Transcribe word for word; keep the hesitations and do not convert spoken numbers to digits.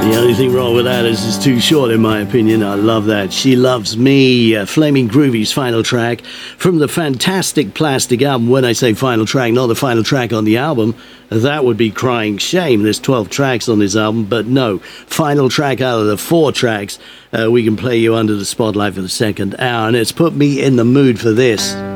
The only thing wrong with that is it's too short, in my opinion. I love that. She Loves Me, uh, Flaming Groovy's final track from the fantastic Plastic album. When I say final track, not the final track on the album, that would be crying shame. There's twelve tracks on this album, but no, final track out of the four tracks. Uh, we can play you under the spotlight for the second hour, and it's put me in the mood for this.